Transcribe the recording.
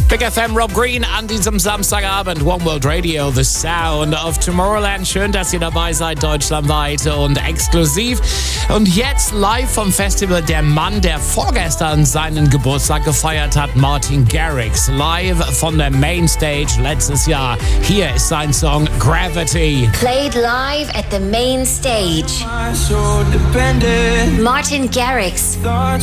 Big FM, Rob Green an diesem Samstagabend. One World Radio, the sound of Tomorrowland. Schön, dass ihr dabei seid, deutschlandweit und exklusiv. Und jetzt live vom Festival der Mann, der vorgestern seinen Geburtstag gefeiert hat, Martin Garrix. Live von der Mainstage letztes Jahr. Hier ist sein Song Gravity. Played live at the main stage. Martin Garrix.